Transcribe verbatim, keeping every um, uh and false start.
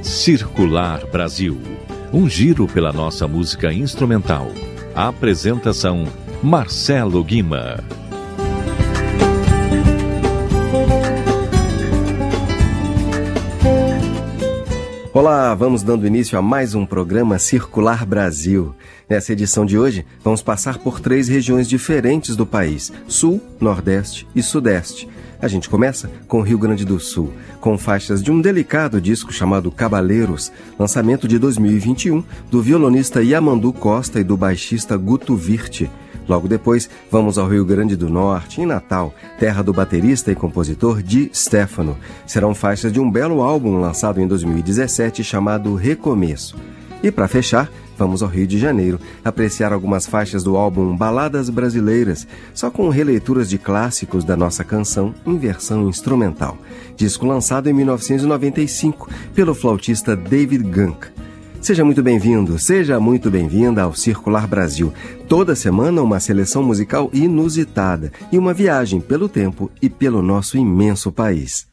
Circular Brasil. Um giro pela nossa música instrumental. Apresentação: Marcelo Guima. Olá, vamos dando início a mais um programa Circular Brasil. Nessa edição de hoje, vamos passar por três regiões diferentes do país: Sul, Nordeste e Sudeste. A gente começa com o Rio Grande do Sul, com faixas de um delicado disco chamado Cabaleiros, lançamento de dois mil e vinte e um, do violonista Yamandu Costa e do baixista Guto Virte. Logo depois, vamos ao Rio Grande do Norte, em Natal, terra do baterista e compositor Di Stefano. Serão faixas de um belo álbum lançado em dois mil e dezessete chamado Recomeço. E para fechar, vamos ao Rio de Janeiro, apreciar algumas faixas do álbum Baladas Brasileiras, só com releituras de clássicos da nossa canção em versão instrumental. Disco lançado em mil novecentos e noventa e cinco pelo flautista David Gunk. Seja muito bem-vindo, seja muito bem-vinda ao Circular Brasil. Toda semana uma seleção musical inusitada e uma viagem pelo tempo e pelo nosso imenso país.